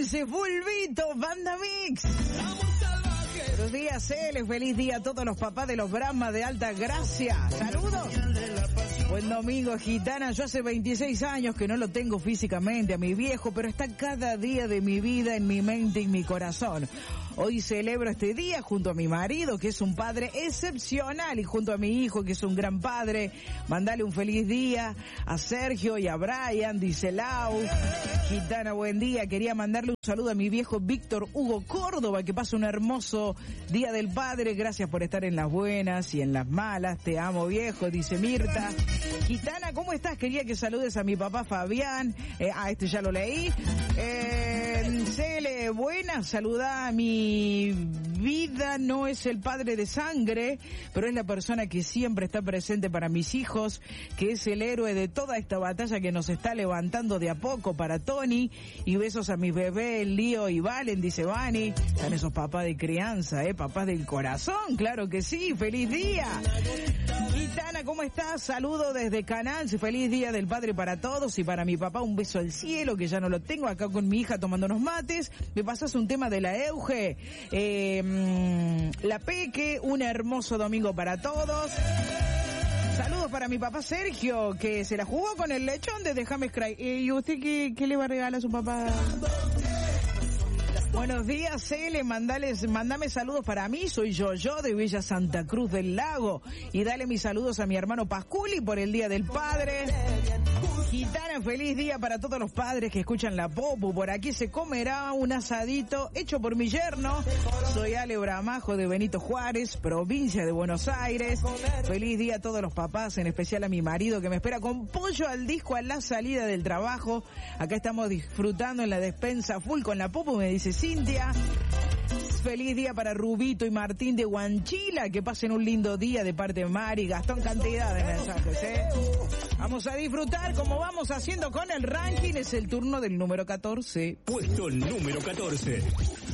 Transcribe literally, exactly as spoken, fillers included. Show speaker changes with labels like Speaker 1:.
Speaker 1: dice Fulvito, Banda Mix. Buenos días, Cele, feliz día a todos los papás de los Brahma de Alta Gracia. Saludos. Buen domingo, gitana. Yo hace veintiséis años que no lo tengo físicamente a mi viejo, pero está cada día de mi vida en mi mente y mi corazón. Hoy celebro este día junto a mi marido, que es un padre excepcional, y junto a mi hijo, que es un gran padre. Mandale un feliz día a Sergio y a Brian, dice Lau. Gitana, buen día. Quería mandarle un saludo a mi viejo Víctor Hugo Córdoba, que pasa un hermoso Día del Padre. Gracias por estar en las buenas y en las malas. Te amo, viejo, dice Mirta. Gitana, ¿cómo estás? Quería que saludes a mi papá Fabián. Eh, ah, este ya lo leí. Eh, Cele, buena, saluda a mi vida. No es el padre de sangre, pero es la persona que siempre está presente para mis hijos, que es el héroe de toda esta batalla que nos está levantando de a poco para Tony. Y besos a mis bebés, Lío y Valen, dice Vani. Están esos papás de crianza, ¿eh? Papás del corazón, claro que sí. ¡Feliz día! Gitana, ¿cómo estás? Saludo desde Canals. Feliz día del padre para todos y para mi papá un beso al cielo, que ya no lo tengo, acá con mi hija tomando unos mates. Me pasas un tema de la Euge. Eh, la Peque, un hermoso domingo para todos. Saludos para mi papá Sergio, que se la jugó con el lechón de James Cry. ¿Y usted qué, qué le va a regalar a su papá? Buenos días, Cele, mandales, mandame saludos para mí, soy yo, yo de Villa Santa Cruz del Lago, y dale mis saludos a mi hermano Pasculi por el Día del Padre. Gitana, feliz día para todos los padres que escuchan la Popu. Por aquí se comerá un asadito hecho por mi yerno. Soy Ale Bramajo de Benito Juárez, provincia de Buenos Aires. Feliz día a todos los papás, en especial a mi marido que me espera con pollo al disco a la salida del trabajo. Acá estamos disfrutando en la despensa full con la Popu, me dice Cintia. Feliz día para Rubito y Martín de Huanchila, que pasen un lindo día de parte de Mari. Gastón, cantidad de mensajes, ¿eh? Vamos a disfrutar como vamos haciendo con el ranking. Es el turno del número catorce.
Speaker 2: Puesto número catorce.